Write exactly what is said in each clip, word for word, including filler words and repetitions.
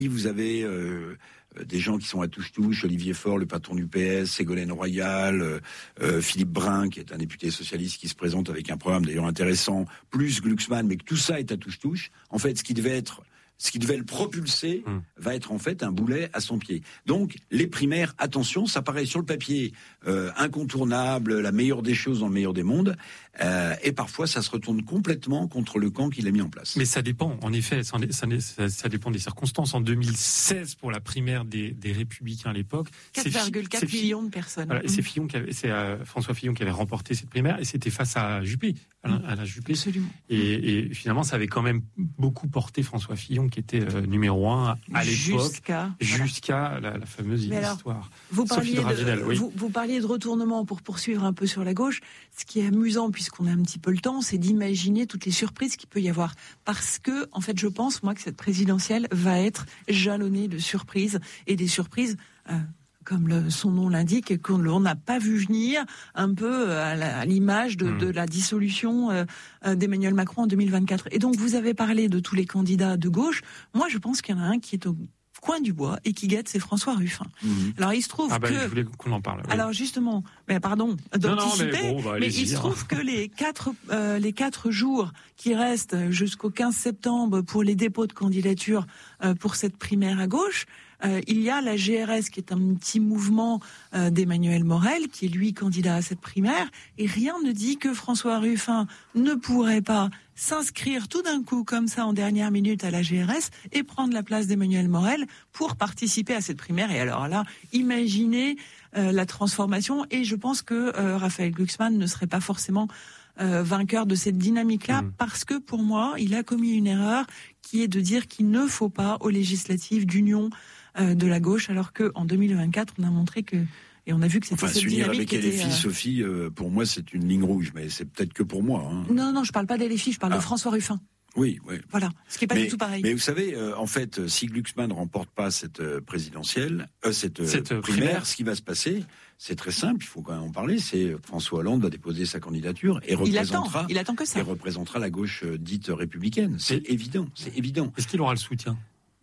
Vous avez euh, des gens qui sont à touche-touche, Olivier Faure, le patron du P S, Ségolène Royal, euh, euh, Philippe Brun, qui est un député socialiste qui se présente avec un programme d'ailleurs intéressant, plus Glucksmann, mais que tout ça est à touche-touche. En fait, ce qui devait être... Ce qui devait le propulser mmh. va être en fait un boulet à son pied. Donc, les primaires, attention, ça paraît sur le papier euh, incontournable, la meilleure des choses dans le meilleur des mondes, euh, et parfois ça se retourne complètement contre le camp qui l'a mis en place. Mais ça dépend, en effet, ça, ça, ça dépend des circonstances. En deux mille seize, pour la primaire des, des Républicains à l'époque, quatre virgule quatre millions de personnes. Voilà, et c'est Fillon qui avait, c'est euh, François Fillon qui avait remporté cette primaire, et c'était face à Juppé, à la, à la Juppé. Absolument. Et, et finalement, ça avait quand même beaucoup porté François Fillon, qui était euh, numéro un à l'époque, jusqu'à, jusqu'à voilà. la, la fameuse Mais histoire. Alors, vous, parliez de, Ravinel, oui. vous, vous parliez de retournement pour poursuivre un peu sur la gauche. Ce qui est amusant, puisqu'on a un petit peu le temps, c'est d'imaginer toutes les surprises qu'il peut y avoir. Parce que, en fait, je pense, moi, que cette présidentielle va être jalonnée de surprises, et des surprises... Euh, comme le, son nom l'indique, qu'on n'a pas vu venir, un peu à, la, à l'image de, mmh. de la dissolution euh, d'Emmanuel Macron en deux mille vingt-quatre. Et donc, vous avez parlé de tous les candidats de gauche. Moi, je pense qu'il y en a un qui est au coin du bois et qui guette, c'est François Ruffin. Mmh. Alors, il se trouve ah bah, que... je voulais qu'on en parle. Oui. Alors, justement, mais pardon d'anticiper, non, non, mais, bon, bah, mais il se trouve que les quatre, euh, les quatre jours qui restent jusqu'au quinze septembre pour les dépôts de candidature euh, pour cette primaire à gauche, Euh, il y a la G R S qui est un petit mouvement euh, d'Emmanuel Morel, qui est lui candidat à cette primaire, et rien ne dit que François Ruffin ne pourrait pas s'inscrire tout d'un coup comme ça en dernière minute à la G R S et prendre la place d'Emmanuel Morel pour participer à cette primaire. Et alors là, imaginez euh, la transformation, et je pense que euh, Raphaël Glucksmann ne serait pas forcément euh, vainqueur de cette dynamique-là, mmh. parce que pour moi, il a commis une erreur qui est de dire qu'il ne faut pas aux législatives d'union de la gauche, alors que en deux mille vingt-quatre, on a montré que, et on a vu que c'était enfin, cette s'unir dynamique avec L F I, était, euh... Sophie, euh, pour moi, c'est une ligne rouge, mais c'est peut-être que pour moi. Hein. Non, non, je parle pas d'L F I, je parle ah. de François Ruffin. Oui, oui. Voilà, ce qui est pas mais, du tout pareil. Mais vous savez, euh, en fait, si Glucksmann ne remporte pas cette euh, présidentielle, euh, cette, euh, cette primaire, primaire, ce qui va se passer, c'est très simple. Il faut quand même en parler. C'est François Hollande va déposer sa candidature et représentera, il attend, il attend que ça. Et représentera la gauche euh, dite républicaine. C'est et, évident, c'est évident. Est-ce qu'il aura le soutien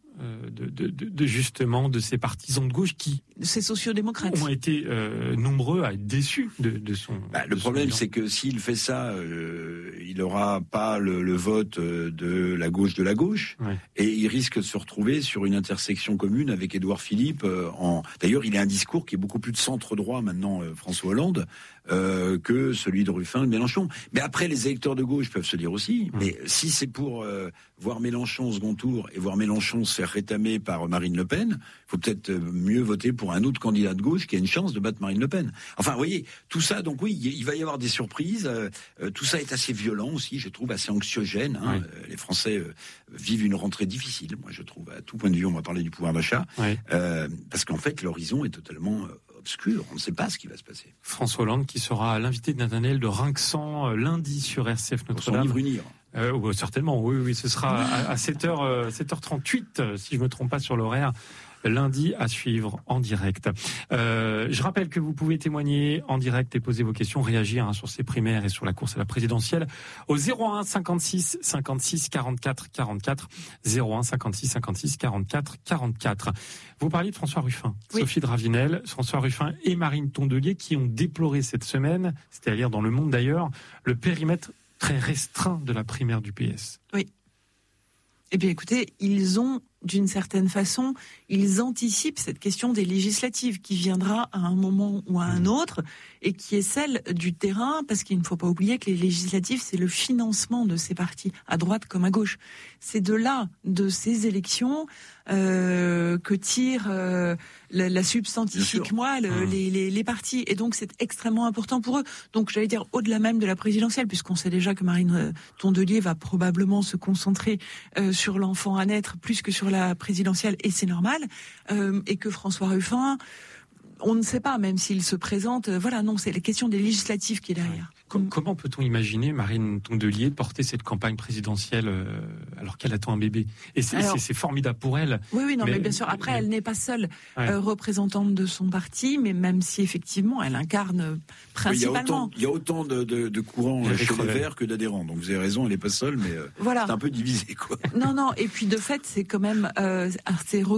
De, de, de, de justement de ces partisans de gauche qui ces sociodémocrates ont été euh, nombreux à être déçus de, de son. Bah, le de problème, son c'est que s'il fait ça, euh, il n'aura pas le, le vote de la gauche de la gauche, ouais. et il risque de se retrouver sur une intersection commune avec Édouard Philippe. Euh, en... D'ailleurs, il a un discours qui est beaucoup plus de centre droit maintenant, euh, François Hollande, euh, que celui de Ruffin, de Mélenchon. Mais après, les électeurs de gauche peuvent se dire aussi, mmh. mais si c'est pour euh, voir Mélenchon au second tour et voir Mélenchon se faire rétamer par Marine Le Pen, il faut peut-être mieux voter pour un autre candidat de gauche qui a une chance de battre Marine Le Pen. Enfin, vous voyez, tout ça, donc oui, il va y avoir des surprises. Euh, euh, tout ça est assez violent aussi, je trouve, assez anxiogène. Hein. Oui. Euh, les Français euh, vivent une rentrée difficile, moi je trouve, à tout point de vue. On va parler du pouvoir d'achat, oui. euh, parce qu'en fait, l'horizon est totalement euh, obscur. On ne sait pas ce qui va se passer. François Hollande qui sera l'invité de Nathanaël de Rinxan euh, lundi sur R C F Notre-Dame. Pour son livre Unir. Euh, oh, certainement, oui, oui, ce sera à, à sept heures, euh, sept heures trente-huit, si je me trompe pas sur l'horaire, lundi à suivre en direct. Euh, je rappelle que vous pouvez témoigner en direct et poser vos questions, réagir hein, sur ces primaires et sur la course à la présidentielle au zéro un cinquante-six cinquante-six quarante-quatre quarante-quatre, zéro un cinquante-six cinquante-six quarante-quatre quarante-quatre. Vous parliez de François Ruffin, oui. Sophie de Ravinel, François Ruffin et Marine Tondelier qui ont déploré cette semaine, c'était à lire dans Le Monde d'ailleurs, le périmètre très restreint de la primaire du P S. Oui. Eh bien, écoutez, ils ont, d'une certaine façon, ils anticipent cette question des législatives qui viendra à un moment ou à un autre et qui est celle du terrain, parce qu'il ne faut pas oublier que les législatives, c'est le financement de ces partis, à droite comme à gauche. C'est de là, de ces élections, euh, que tire euh, la, la substantifique moelle, mmh. les, les, les partis. Et donc, c'est extrêmement important pour eux. Donc, j'allais dire, au-delà même de la présidentielle, puisqu'on sait déjà que Marine Tondelier va probablement se concentrer euh, sur l'enfant à naître plus que sur la présidentielle, et c'est normal, euh, et que François Ruffin... on ne sait pas, même s'il se présente. Voilà, non, c'est la question des législatives qui est derrière. Ouais. Com- comment peut-on imaginer Marine Tondelier porter cette campagne présidentielle euh, alors qu'elle attend un bébé? Et c'est, alors, c'est, c'est formidable pour elle. Oui, oui, non, mais, mais bien sûr. Après, mais... elle n'est pas seule ouais. euh, représentante de son parti, mais même si effectivement, elle incarne principalement. Oui, il y a autant, il y a autant de, de, de courants chez les Verts que d'adhérents. Donc vous avez raison, elle n'est pas seule, mais euh, voilà. C'est un peu divisé, quoi. Non, non. Et puis de fait, c'est quand même, euh, c'est